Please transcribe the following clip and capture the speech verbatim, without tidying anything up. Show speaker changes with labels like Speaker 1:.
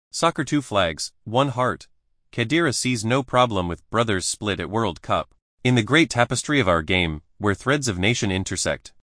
Speaker 1: Soccer two flags, one heart. Khedira sees no problem with brothers split at World Cup. In the great tapestry of our game, where threads of nation intersect,